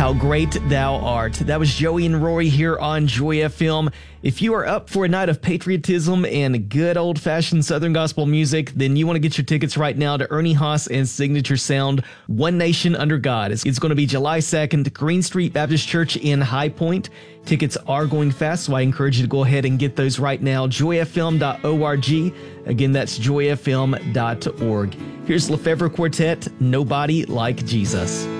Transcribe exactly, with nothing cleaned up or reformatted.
How great thou art. That was Joey and Rory here on Joy F M. If you are up for a night of patriotism and good old-fashioned Southern gospel music, then you want to get your tickets right now to Ernie Haas and Signature Sound, One Nation Under God. It's, it's going to be July second, Green Street Baptist Church in High Point. Tickets are going fast, so I encourage you to go ahead and get those right now. joy f m dot org. Again, that's joy f m dot org. Here's Lefevre Quartet, Nobody Like Jesus.